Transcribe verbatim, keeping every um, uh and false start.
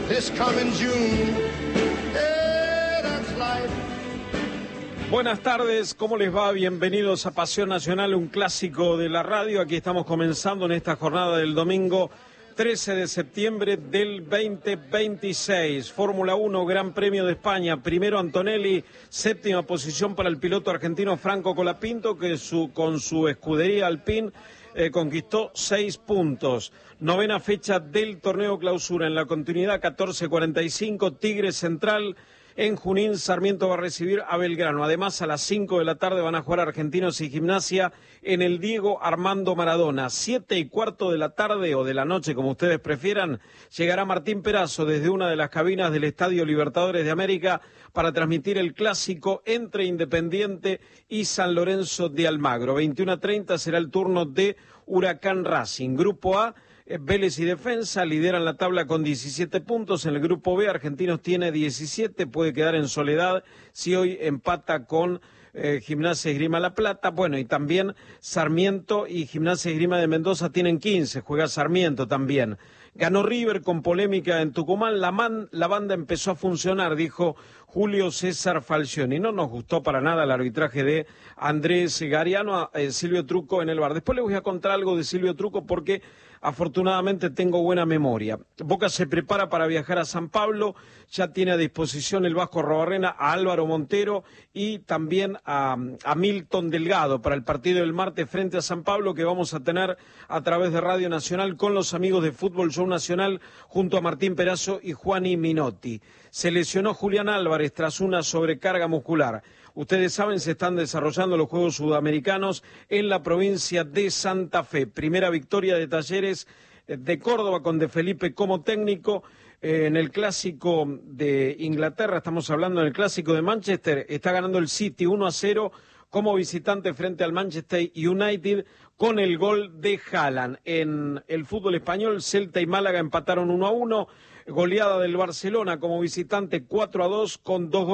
this coming June. Hey, that's life. Buenas tardes, ¿cómo les va? Bienvenidos a Pasión Nacional, un clásico de la radio. Aquí estamos comenzando en esta jornada del domingo trece de septiembre del veinte veintiséis. Fórmula uno, Gran Premio de España. Primero Antonelli, séptima posición para el piloto argentino Franco Colapinto, que su, con su escudería Alpine eh, conquistó seis puntos. Novena fecha del torneo clausura. En la continuidad, catorce cuarenta y cinco, Tigre Central. En Junín, Sarmiento va a recibir a Belgrano. Además, a las cinco de la tarde van a jugar Argentinos y Gimnasia en el Diego Armando Maradona. Siete y cuarto de la tarde o de la noche, como ustedes prefieran, llegará Martín Perazo desde una de las cabinas del Estadio Libertadores de América para transmitir el clásico entre Independiente y San Lorenzo de Almagro. veintiuno treinta será el turno de Huracán Racing. Grupo A, Vélez y Defensa lideran la tabla con diecisiete puntos. En el grupo B, Argentinos tiene diecisiete, puede quedar en soledad si hoy empata con eh, Gimnasia y Esgrima La Plata. Bueno, y también Sarmiento y Gimnasia y Esgrima de Mendoza tienen quince, juega Sarmiento también. Ganó River con polémica en Tucumán. La, man, la banda empezó a funcionar, dijo Julio César Falcioni. No nos gustó para nada el arbitraje de Andrés Gariano, eh, Silvio Truco en el bar. Después les voy a contar algo de Silvio Truco porque afortunadamente tengo buena memoria. Boca se prepara para viajar a San Pablo, ya tiene a disposición el Vasco Arruabarrena a Álvaro Montero y también a, a Milton Delgado para el partido del martes frente a San Pablo, que vamos a tener a través de Radio Nacional con los amigos de Fútbol Show Nacional junto a Martín Perazo y Juani Minotti. Se lesionó Julián Álvarez tras una sobrecarga muscular. Ustedes saben, se están desarrollando los Juegos Sudamericanos en la provincia de Santa Fe. Primera victoria de Talleres de Córdoba con De Felipe como técnico. Eh, en el Clásico de Inglaterra, estamos hablando en el Clásico de Manchester, está ganando el City uno a cero como visitante frente al Manchester United con el gol de Haaland. En el fútbol español, Celta y Málaga empataron uno a uno. Goleada del Barcelona como visitante cuatro a dos con dos goles.